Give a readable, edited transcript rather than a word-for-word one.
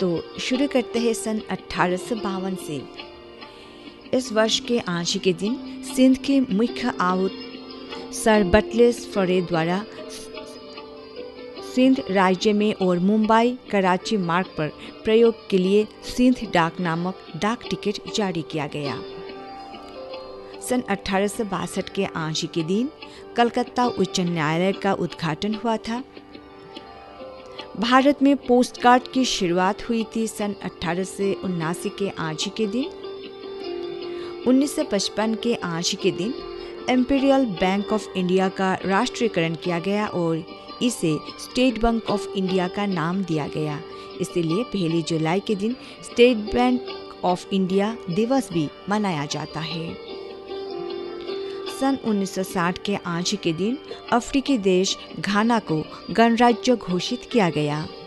तो शुरू करते हैं सन 1852 से। इस वर्ष के आज के दिन सिंध के मुख्य आयुक्त सर बटलेस फरे द्वारा सिंध राज्य में और मुंबई कराची मार्ग पर प्रयोग के लिए सिंध डाक नामक डाक टिकट जारी किया गया। सन 1862 के आज के दिन कलकत्ता उच्च न्यायालय का उद्घाटन हुआ था। भारत में पोस्ट कार्ड की शुरुआत हुई थी सन 1879 के आज के दिन। 1955 के आज के दिन इंपीरियल बैंक ऑफ इंडिया का राष्ट्रीयकरण किया गया और इसे स्टेट बैंक ऑफ इंडिया का नाम दिया गया। इसलिए 1 जुलाई के दिन स्टेट बैंक ऑफ इंडिया दिवस भी मनाया जाता है। सन 1960 के आज के दिन अफ्रीकी देश घाना को गणराज्य घोषित किया गया।